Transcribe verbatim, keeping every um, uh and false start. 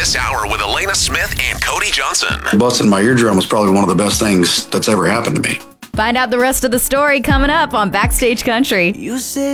this hour with Elena Smith and Cody Johnson. Busting my eardrum was probably one of the best things that's ever happened to me. Find out the rest of the story coming up on Backstage Country. You say